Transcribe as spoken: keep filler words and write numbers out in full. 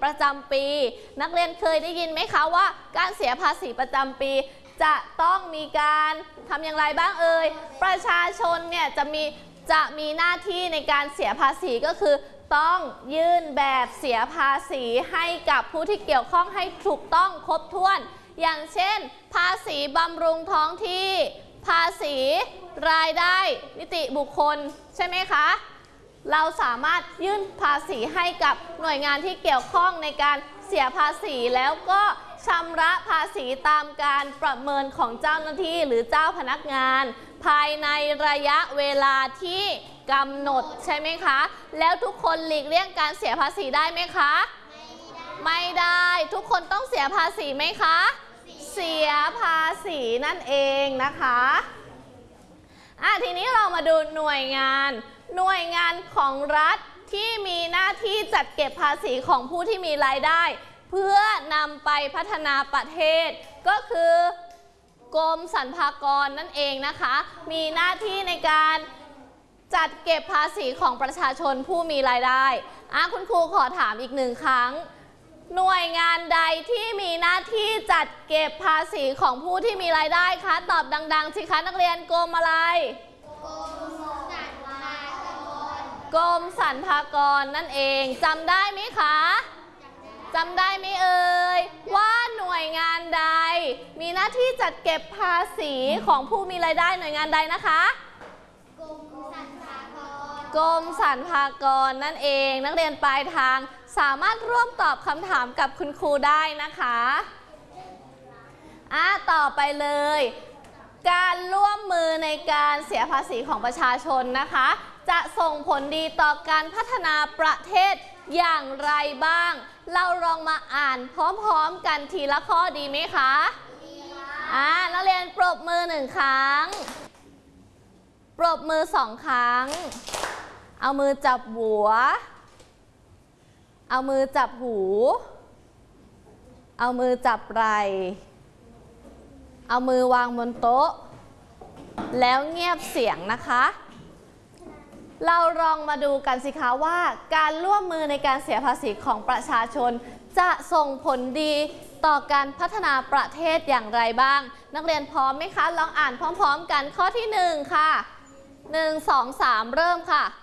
ประจำปีนักเรียนเคยได้ยินไหมคะว่าการเสียภาษีประจำปีจะต้องมีการทำอย่างไรบ้างเอ่ยประชาชนเนี่ยจะมีจะมีหน้าที่ในการเสียภาษีก็คือต้องยื่นแบบเสียภาษีให้กับผู้ที่เกี่ยวข้องให้ถูกต้องครบถ้วนอย่างเช่นภาษีบำรุงท้องที่ภาษีรายได้นิติบุคคลใช่ไหมคะเราสามารถยื่นภาษีให้กับหน่วยงานที่เกี่ยวข้องในการเสียภาษีแล้วก็ชำระภาษีตามการประเมินของเจ้าหน้าที่หรือเจ้าพนักงานภายในระยะเวลาที่กำหนดใช่ไหมคะแล้วทุกคนหลีกเลี่ยงการเสียภาษีได้ไหมคะไม่ได้ทุกคนต้องเสียภาษีไหมคะเสียภาษีนั่นเองนะคะอ่ะทีนี้เรามาดูหน่วยงานหน่วยงานของรัฐที่มีหน้าที่จัดเก็บภาษีของผู้ที่มีรายได้เพื่อนำไปพัฒนาประเทศก็คือกรมสรรพากรนั่นเองนะคะมีหน้าที่ในการจัดเก็บภาษีของประชาชนผู้มีรายได้อ่ะคุณครูขอถามอีกหนึ่งครั้งหน่วยงานใดที่มีหน้าที่จัดเก็บภาษีของผู้ที่มีรายได้คะตอบดังๆสิคะนักเรียนกรมอะไรกรมสรรพากรกรมสรรพากรนั่นเองจำได้ไหมคะจำได้ไหมเอ่ยว่าหน่วยงานใดมีหน้าที่จัดเก็บภาษีของผู้มีรายได้หน่วยงานใดนะคะกรมสรรพากรกรมสรรพากรนั่นเองนักเรียนปลายทางสามารถร่วมตอบคำถามกับคุณครูได้นะคะอ่ะต่อไปเลยการร่วมมือในการเสียภาษีของประชาชนนะคะจะส่งผลดีต่อการพัฒนาประเทศอย่างไรบ้างเราลองมาอ่านพร้อมๆกันทีละข้อดีไหมคะดีค่ะอ่านักเรียนปรบมือหนึ่งครั้งปรบมือสองครั้งเอามือจับหัวเอามือจับหูเอามือจับไหล่เอามือวางบนโต๊ะแล้วเงียบเสียงนะคะเราลองมาดูกันสิคะว่าการร่วมมือในการเสียภาษีของประชาชนจะส่งผลดีต่อการพัฒนาประเทศอย่างไรบ้างนักเรียนพร้อมไหมคะลองอ่านพร้อมๆกันข้อที่หนึ่งค่ะหนึ่ง สอง สามเริ่มค่ะ